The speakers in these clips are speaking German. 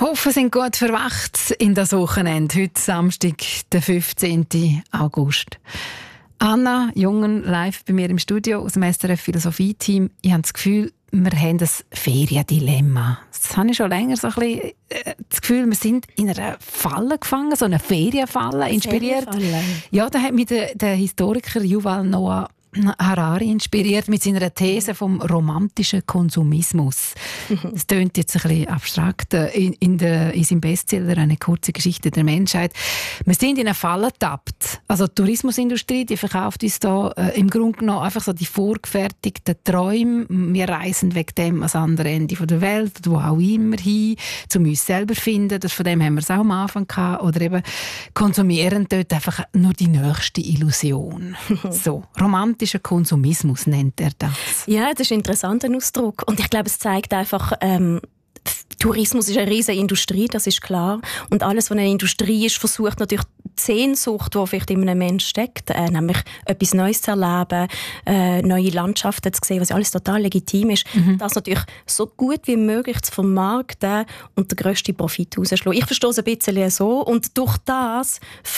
Hoffe, Sie sind gut verwacht in das Wochenende. Heute Samstag, der 15. August. Anna Jungen live bei mir im Studio aus dem SRF Philosophie-Team. Ich habe das Gefühl, wir haben ein Feriendilemma. Das habe ich schon länger so ein bisschen das Gefühl, wir sind in einer Falle gefangen, so eine Ferienfalle, inspiriert. Ja, da hat mich der Historiker Yuval Noah Harari inspiriert mit seiner These vom romantischen Konsumismus. Das klingt jetzt ein bisschen abstrakt. In seinem Bestseller «Eine kurze Geschichte der Menschheit». Wir sind in eine Falle getappt. Also die Tourismusindustrie, die verkauft uns da im Grunde genommen einfach so die vorgefertigten Träume. Wir reisen wegen dem ans andere Ende der Welt, wo auch immer hin, um uns selber zu finden. Von dem haben wir es auch am Anfang gehabt. Oder eben konsumieren dort einfach nur die nächste Illusion. So, romantischer Konsumismus nennt er das. Ja, das ist ein interessanter Ausdruck. Und ich glaube, es zeigt einfach, Tourismus ist eine riesige Industrie, das ist klar. Und alles, was eine Industrie ist, versucht natürlich die Sehnsucht, die vielleicht in einem Menschen steckt, nämlich etwas Neues zu erleben, neue Landschaften zu sehen, was alles total legitim ist, das natürlich so gut wie möglich zu vermarkten und den grössten Profit rauszuschlagen. Ich verstehe es ein bisschen so. Und durch das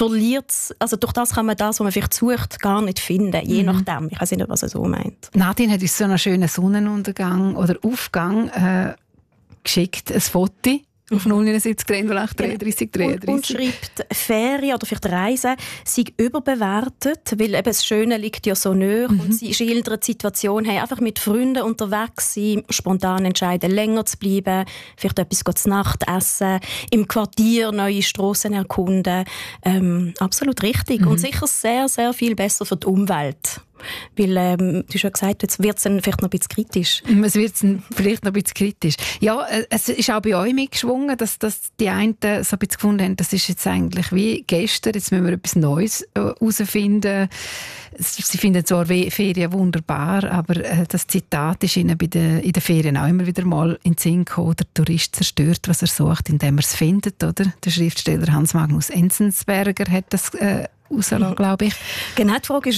durch das kann man das, was man vielleicht sucht, gar nicht finden. Je nachdem. Ich weiß nicht, was er so meint. Nadine hat uns so einen schönen Sonnenuntergang oder Aufgang geschickt, ein Foto auf 079 308 33 33. Und schreibt, Ferien oder vielleicht Reisen sind überbewertet, weil eben das Schöne liegt ja so nahe. Und sie schildert die Situation, hey, einfach mit Freunden unterwegs sein, spontan entscheiden, länger zu bleiben, vielleicht etwas zu Nacht essen, im Quartier neue Strassen erkunden. Absolut richtig. Und sicher sehr, sehr viel besser für die Umwelt. Weil, du hast ja gesagt, jetzt wird es dann vielleicht noch ein bisschen kritisch. Es wird vielleicht noch ein bisschen kritisch. Ja, es ist auch bei euch mitgeschwungen, dass die einen so ein bisschen gefunden haben, das ist jetzt eigentlich wie gestern, jetzt müssen wir etwas Neues herausfinden. Sie finden zwar Ferien wunderbar, aber das Zitat ist ihnen in den Ferien auch immer wieder mal in den Sinn gekommen. Der Tourist zerstört, was er sucht, indem er es findet, oder? Der Schriftsteller Hans Magnus Enzensberger hat das rausgelassen, glaube ich. Genau, die Frage ist,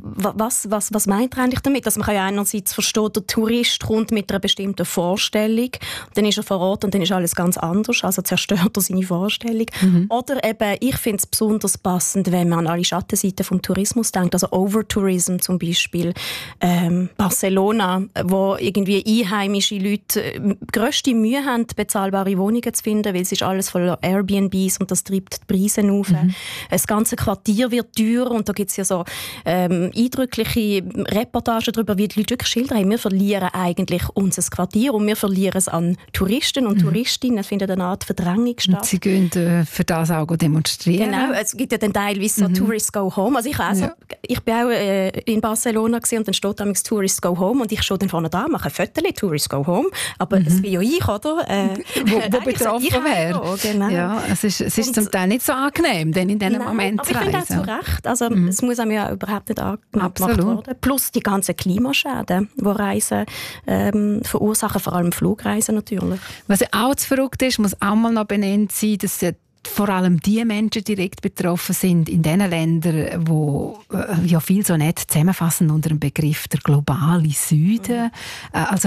was meint er eigentlich damit? Dass man kann ja einerseits verstehen, der Tourist kommt mit einer bestimmten Vorstellung, dann ist er vor Ort und dann ist alles ganz anders, also zerstört er seine Vorstellung. Oder eben, ich finde es besonders passend, wenn man an alle Schattenseiten vom Tourismus denkt, also Overtourism zum Beispiel, Barcelona, wo irgendwie einheimische Leute grösste Mühe haben, bezahlbare Wohnungen zu finden, weil es ist alles voller Airbnbs und das treibt die Preise auf. Das ganze Quartier wird teurer und da gibt es ja so eindrückliche Reportagen darüber, wie die Leute wirklich schildern, hey, wir verlieren eigentlich unser Quartier und wir verlieren es an Touristen und Touristinnen. Es findet eine Art Verdrängung statt. Und sie gehen für das auch demonstrieren. Genau, es gibt ja dann teilweise so Tourists go home. Also ich bin auch in Barcelona und dann steht damals Tourists go home und ich stehe dann vorne da, mache ein Foto, Tourists go home, aber es bin ja ich, oder? Wo betroffen wäre. Genau. Ja, es ist zum Teil nicht so angenehm, denn in diesem Moment zu reisen. Zu Recht. Also, es muss einem ja überhaupt nicht angemacht werden. Plus die ganzen Klimaschäden, die Reisen verursachen, vor allem Flugreisen natürlich. Was ja auch zu verrückt ist, muss auch mal noch benannt sein, dass vor allem die Menschen direkt betroffen sind in den Ländern, die ja viel so nett zusammenfassen unter dem Begriff der globale Süden. Also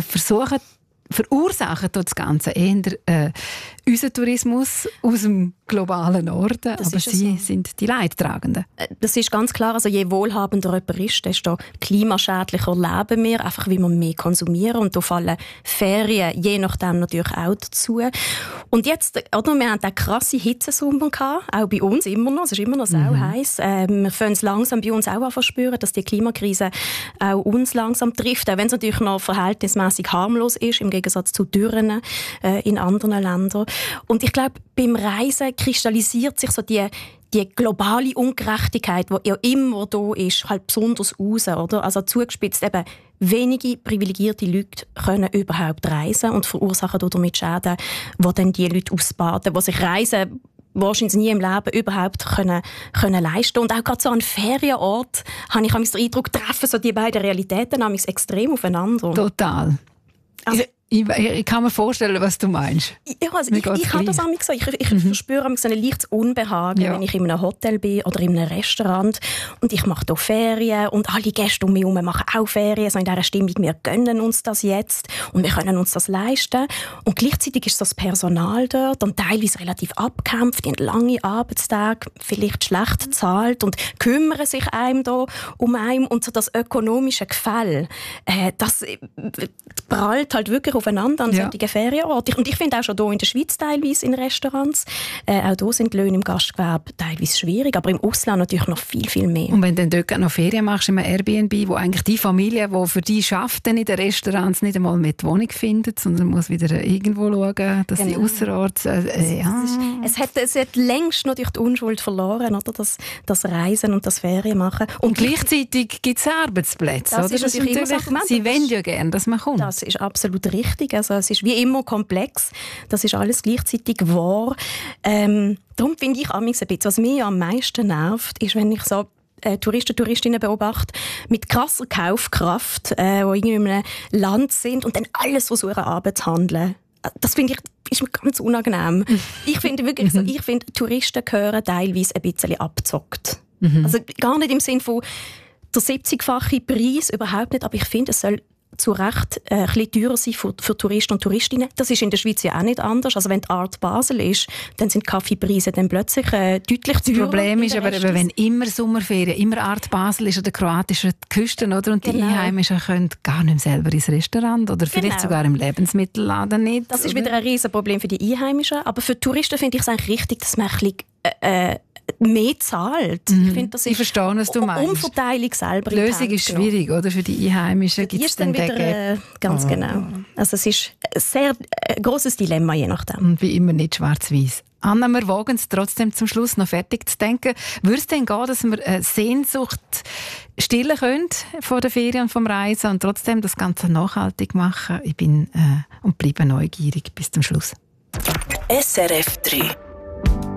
verursachen das Ganze eher unser Tourismus aus dem globalen Norden, aber sie sind die Leidtragenden. Das ist ganz klar, also je wohlhabender jemand ist, desto klimaschädlicher leben wir, einfach wie wir mehr konsumieren und da fallen Ferien je nachdem natürlich auch dazu. Und jetzt, oder, wir hatten auch krasse Hitzesommer gehabt, auch bei uns immer noch, es ist immer noch sau heiß. Wir fangen es langsam bei uns auch an verspüren, dass die Klimakrise auch uns langsam trifft, auch wenn es natürlich noch verhältnismäßig harmlos ist, im Gegensatz zu Dürren in anderen Ländern. Und ich glaube, beim Reisen kristallisiert sich so die globale Ungerechtigkeit, die ja immer da ist, halt besonders raus, oder? Also zugespitzt eben, wenige privilegierte Leute können überhaupt reisen und verursachen damit Schäden, die dann die Leute ausbaden, die sich Reisen wahrscheinlich nie im Leben überhaupt können leisten. Und auch gerade so an Ferienort habe ich den Eindruck, treffen so die beiden Realitäten extrem aufeinander. Total. Also, Ich kann mir vorstellen, was du meinst. Ja, also ich habe das auch gesagt. Ich verspüre ein leichtes Unbehagen, wenn ich in einem Hotel bin oder in einem Restaurant und ich mache hier Ferien und alle Gäste um mich herum machen auch Ferien, so in dieser Stimmung, wir gönnen uns das jetzt und wir können uns das leisten. Und gleichzeitig ist das Personal dort und teilweise relativ abgekämpft, die haben lange Arbeitstage, vielleicht schlecht bezahlt und kümmern sich einem da um einen. Und so das ökonomische Gefälle, das prallt halt wirklich aufeinander an solchen Ferienorten. Und ich finde auch schon hier in der Schweiz teilweise in Restaurants, auch hier sind die Löhne im Gastgewerbe teilweise schwierig, aber im Ausland natürlich noch viel, viel mehr. Und wenn du dann dort noch Ferien machst in einem Airbnb, wo eigentlich die Familie, die für die schafft, in den Restaurants nicht einmal mehr die Wohnung findet, sondern muss wieder irgendwo schauen, dass die ausserorts... Es hat längst noch durch die Unschuld verloren, oder? Das Reisen und das Ferien machen. Und gleichzeitig gibt es Arbeitsplätze, das oder? Ist natürlich immer das Argument. Sie wollen ja gerne, dass man kommt. Das ist absolut richtig. Also es ist wie immer komplex. Das ist alles gleichzeitig wahr. Darum finde ich ein bisschen, was mich am meisten nervt, ist, wenn ich so Touristen, Touristinnen beobachte, mit krasser Kaufkraft, die irgendwie in einem Land sind und dann alles versuchen abzuhandeln. Das finde ich ist mir ganz unangenehm. Ich finde wirklich so, Touristen gehören teilweise ein bisschen abgezockt. Also gar nicht im Sinne von der 70-fache Preis, überhaupt nicht, aber ich finde, es soll zu Recht ein bisschen teurer sein für Touristen und Touristinnen. Das ist in der Schweiz ja auch nicht anders. Also wenn die Art Basel ist, dann sind die Kaffeepreise dann plötzlich deutlich teurer. Das Problem ist aber, wenn immer Sommerferien, immer Art Basel ist an der kroatischen Küste, oder? Und die Einheimischen können gar nicht selber ins Restaurant oder vielleicht sogar im Lebensmittelladen nicht. Das ist wieder ein Riesenproblem für die Einheimischen. Aber für Touristen finde ich es eigentlich richtig, dass man ein bisschen mehr zahlt. Ich finde, das ist verstehe, was du meinst. Umverteilung selber. Die Lösung ist schwierig, oder? Für die Einheimischen gibt es dann wieder ganz genau. Also es ist ein sehr grosses Dilemma, je nachdem. Und wie immer nicht schwarz-weiß. Anna, wir wagen es trotzdem zum Schluss noch fertig zu denken. Würde es denn gehen, dass wir eine Sehnsucht stillen können vor der Ferien und vom Reisen und trotzdem das Ganze nachhaltig machen? Ich bin und bleibe neugierig bis zum Schluss. SRF 3